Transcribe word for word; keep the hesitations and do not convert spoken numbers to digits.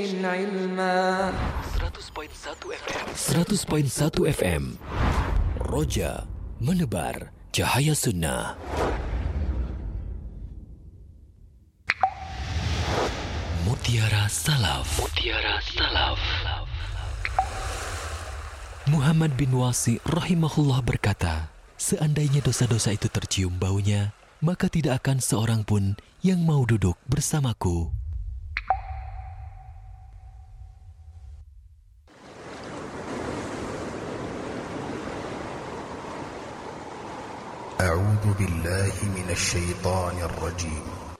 seratus koma satu F M Roja menebar cahaya sunnah. Mutiara Salaf. Mutiara Salaf. Muhammad bin Wasi rahimahullah berkata, seandainya dosa-dosa itu tercium baunya, maka tidak akan seorang pun yang mau duduk bersamaku. A'udzu billahi minasy syaithanir rajim.